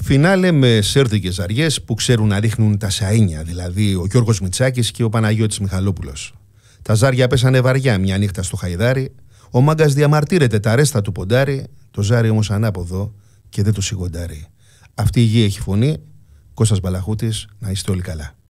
Φινάλε με σέρδικες ζαριές που ξέρουν να ρίχνουν τα σαΐνια, δηλαδή ο Γιώργος Μητσάκης και ο Παναγιώτης Μιχαλόπουλος. Τα ζάρια πέσανε βαριά μια νύχτα στο Χαϊδάρι, ο μάγκας διαμαρτύρεται τα ρέστα του ποντάρι, το ζάρι όμως ανάποδο και δεν το σιγοντάρει. Αυτή η γη έχει φωνή, Κώστας Μπαλαχούτης, να είστε όλοι καλά.